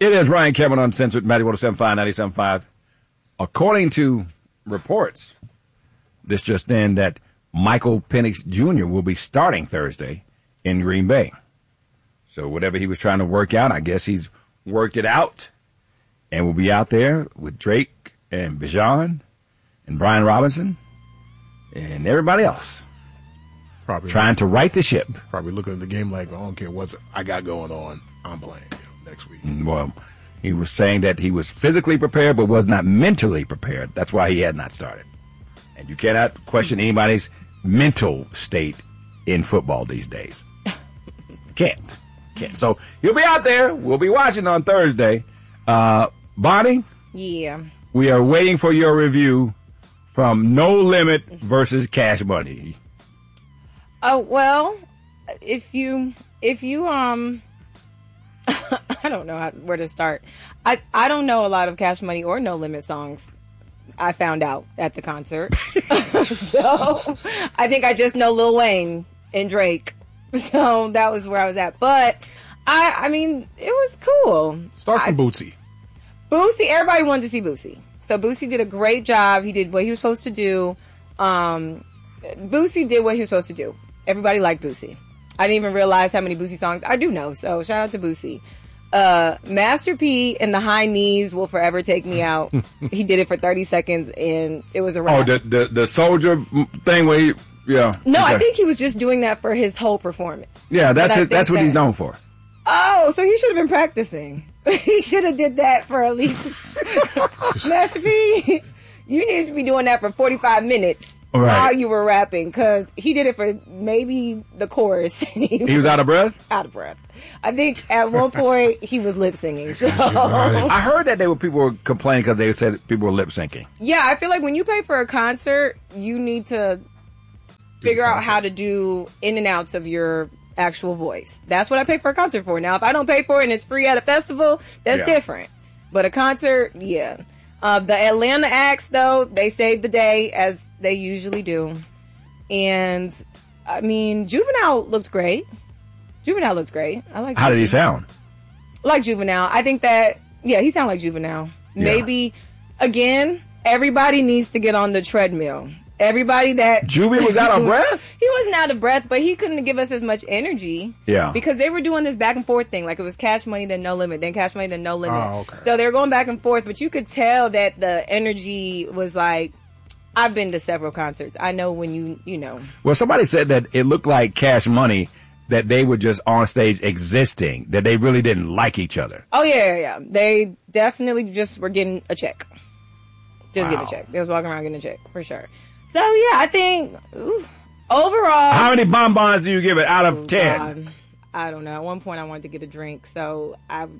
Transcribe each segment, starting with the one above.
It is Ryan Cameron Uncensored, Magic 107.5, 97.5. According to reports, this just in, that Michael Penix Jr. will be starting Thursday in Green Bay. So whatever he was trying to work out, I guess he's worked it out and will be out there with Drake and Bijan and Brian Robinson and everybody else. Probably trying to right the ship. Probably looking at the game like, I don't care what I got going on. I'm playing next week. Well, he was saying that he was physically prepared but was not mentally prepared. That's why he had not started. And you cannot question anybody's mental state in football these days. Can't. So he'll be out there. We'll be watching on Thursday. Bonnie? Yeah. We are waiting for your review from No Limit versus Cash Money. Oh, well, if you I don't know where to start. I don't know a lot of Cash Money or No Limit songs. I found out at the concert. So I think I just know Lil Wayne and Drake. So that was where I was at. But I mean, it was cool. Start from Bootsy. Bootsy, everybody wanted to see Bootsy. So Bootsy did a great job. He did what he was supposed to do. Bootsy did what he was supposed to do. Everybody liked Bootsy. I didn't even realize how many Bootsy songs I do know. So shout out to Bootsy. Master P and the High Knees Will Forever Take Me Out. He did it for 30 seconds and it was a wrap. Oh, the soldier thing where he, yeah. No, okay. I think he was just doing that for his whole performance. Yeah, that's what he's known for. Oh, so he should have been practicing. He should have did that for at least Master P. You needed to be doing that for 45 minutes while you were rapping, because he did it for maybe the chorus. He was out of breath? Out of breath. I think at one point he was lip singing. So. I heard that people were complaining because they said people were lip syncing. Yeah, I feel like when you pay for a concert, you need to figure out how to do in and outs of your actual voice. That's what I pay for a concert for. Now, if I don't pay for it and it's free at a festival, that's different. But a concert, yeah. The Atlanta acts, though, they saved the day, as they usually do. And, I mean, Juvenile looked great. I like How did he sound? Like Juvenile. I think that, he sounded like Juvenile. Yeah. Maybe, again, everybody needs to get on the treadmill. Everybody that... Juvie was out of breath? He wasn't out of breath, but he couldn't give us as much energy. Yeah. Because they were doing this back and forth thing. Like, it was Cash Money, then No Limit, then Cash Money, then No Limit. Oh, okay. So they were going back and forth, but you could tell that the energy was like... I've been to several concerts. I know when you know. Well, somebody said that it looked like Cash Money, that they were just on stage existing, that they really didn't like each other. Oh, yeah. They definitely just were getting a check. Just getting a check. They was walking around getting a check, for sure. So, yeah, I think, overall... How many bonbons do you give it out of 10? God, I don't know. At one point, I wanted to get a drink, so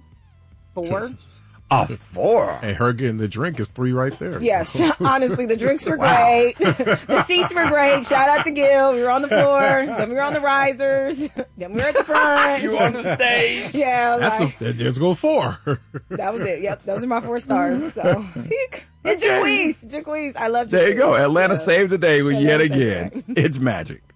4. A 4? And her getting the drink is 3 right there. Yes, honestly, the drinks were great. The seats were great. Shout out to Gil. We were on the floor. Then we were on the risers. Then we were at the front. You were on the stage. Yeah. There's go 4. That was it. Yep, those are my 4 stars. So... And Jaquez. I love Jaquez. There you go. Atlanta saves the day yet again. It's magic.